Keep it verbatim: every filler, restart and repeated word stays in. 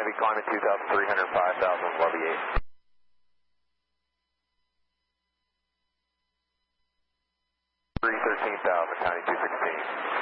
Heavy climbing two thousand three hundred, five thousand, lobby eight. three thirteen thousand, county two sixteen.